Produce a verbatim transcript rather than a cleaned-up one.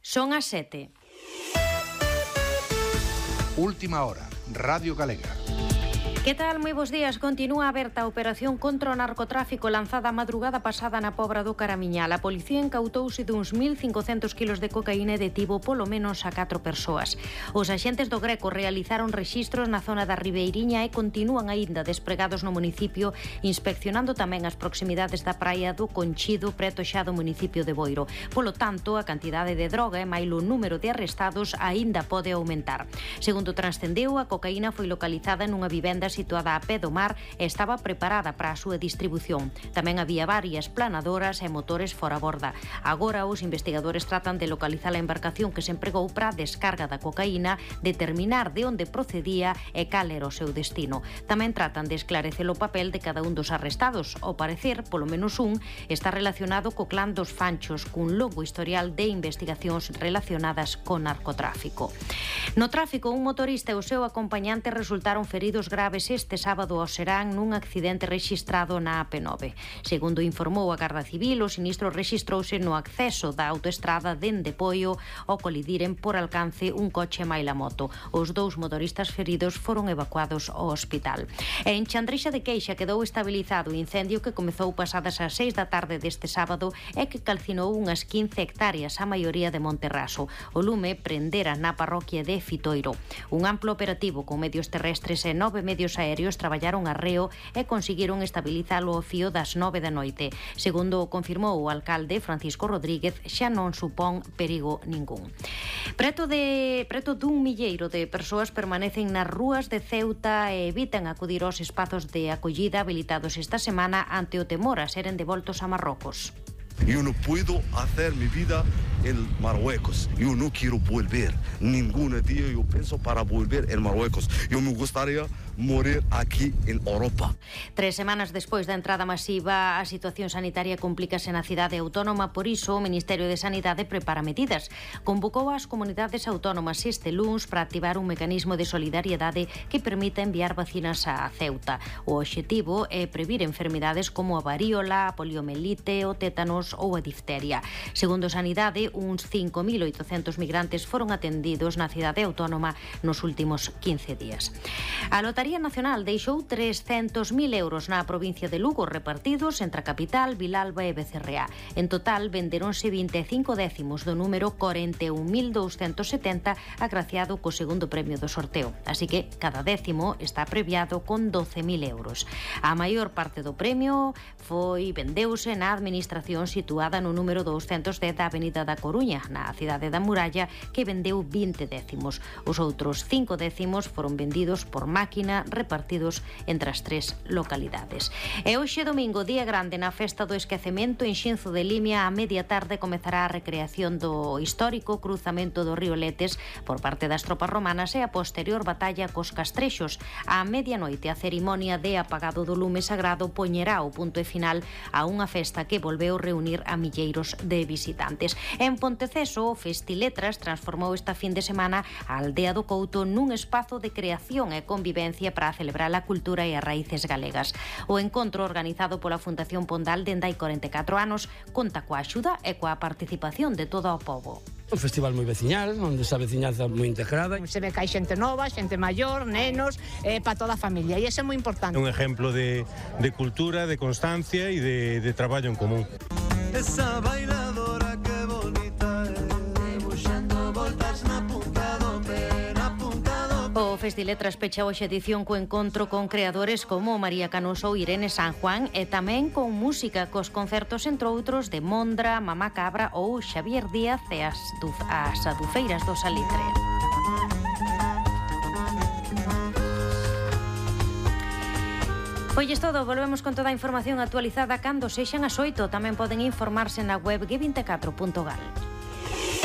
Son as sete. Última hora, Radio Galega. Que tal? Moi bons días. Continúa aberta a operación contra o narcotráfico lanzada a madrugada pasada na Pobra do Caramiñal. A policía incautouse duns mil cincocentos kilos de cocaína e detivo polo menos a catro persoas. Os axentes do Greco realizaron rexistros na zona da Ribeiriña e continúan aínda despregados no municipio, inspeccionando tamén as proximidades da praia do Conchido, preto xa do municipio de Boiro. Polo tanto, a cantidade de droga e mailo o número de arrestados aínda pode aumentar. Segundo transcendeu, a cocaína foi localizada nunha vivenda situada a pé do mar e estaba preparada para a súa distribución. Tamén había varias planadoras e motores fora borda. Agora os investigadores tratan de localizar a embarcación que se empregou para a descarga da cocaína, determinar de onde procedía e cal era o seu destino. Tamén tratan de esclarecer o papel de cada un dos arrestados. Ao parecer, polo menos un, está relacionado co clan dos Fanchos, cun longo historial de investigacións relacionadas con narcotráfico. No tráfico, un motorista e o seu acompañante resultaron feridos graves este sábado ao Serán nun accidente rexistrado na A P nove. Segundo informou a Garda Civil, o sinistro rexistrouse no acceso da autoestrada dende Poio ao colidiren por alcance un coche maila moto. Os dous motoristas feridos foron evacuados ao hospital. E en Chandrixa de Queixa quedou estabilizado o incendio que comezou pasadas as seis da tarde deste sábado e que calcinou unhas quince hectáreas, a maioría de Monterraso. O lume prendera na parroquia de Fitoiro. Un amplo operativo con medios terrestres e nove medios aéreos traballaron arreo e conseguiron estabilizalo ao fío das nove da noite. Segundo confirmou o alcalde Francisco Rodríguez, xa non supón perigo ningún. Preto de preto dun milleiro de persoas permanecen nas rúas de Ceuta e evitan acudir aos espazos de acollida habilitados esta semana ante o temor a seren devoltos a Marrocos. Yo no puedo hacer mi vida en Marruecos. Yo no quiero volver. Ningún día yo pienso para volver en Marruecos. Yo me gustaría morir aquí en Europa. Tres semanas despois da entrada masiva, a situación sanitaria complícase na cidade autónoma. Por iso, o Ministerio de Sanidade prepara medidas. Convocou ás comunidades autónomas este luns para activar un mecanismo de solidariedade que permita enviar vacinas a Ceuta. O obxectivo é previr enfermidades como a varíola, a poliomelite, o tétanos ou a difteria. Segundo Sanidade, uns cinco mil oitocentos migrantes foron atendidos na cidade autónoma nos últimos quince días. A Lotaría Nacional deixou trescentos mil euros na provincia de Lugo repartidos entre a capital, Vilalba e Becerreá. En total, venderonse vinte e cinco décimos do número corenta e un mil douscentos setenta agraciado co segundo premio do sorteo. Así que cada décimo está premiado con doce mil euros. A maior parte do premio foi vendeuse na administración situada no número douscentos dez da Avenida da Coruña, na cidade da Muralla, que vendeu vinte décimos. Os outros cinco décimos foron vendidos por máquina, repartidos entre as tres localidades. E hoxe domingo, día grande na Festa do Esquecemento, en Xinzo de Limia, a media tarde comezará a recreación do histórico cruzamento do río Letes por parte das tropas romanas e a posterior batalla cos castrexos. A medianoite, a cerimonia de apagado do lume sagrado poñerá o punto e final a unha festa que volveu reunir a milleiros de visitantes. En Ponteceso, o Festiletras transformou esta fin de semana a aldea do Couto nun espazo de creación e convivencia para celebrar a cultura e as raíces galegas. O encontro, organizado pola Fundación Pondal dende hai corenta e catro anos, conta coa axuda e coa participación de todo o pobo. Un festival moi veciñal, onde esa veciñanza moi integrada. Se ve que hai xente nova, xente maior, nenos, eh, para toda a familia, e iso é moi importante. Un exemplo de, de cultura, de constancia e de, de traballo en común. Esa bailadora que bonita é, debuxando voltas na punta do pé, na punta do pé. O Festiletras pecha hoxe edición co encontro con creadores como María Canoso ou Irene San Juan e tamén con música cos concertos, entre outros, de Mondra, Mamá Cabra ou Xavier Díaz e as, as adufeiras do Salitre. Pois todo, volvemos con toda a información actualizada cando sexan as oito. Tamén poden informarse na web g vinte e catro punto gal.